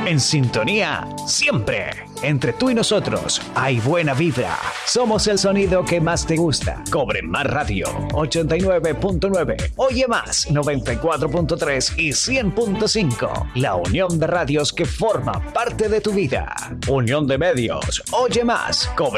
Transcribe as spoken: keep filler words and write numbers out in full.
En sintonía, siempre. Entre tú y nosotros hay buena vibra. Somos el sonido que más te gusta. Cobre Más Radio, ochenta y nueve punto nueve. Oye Más, noventa y cuatro punto tres y cien punto cinco. La unión de radios que forma parte de tu vida. Unión de medios. Oye Más. Cobre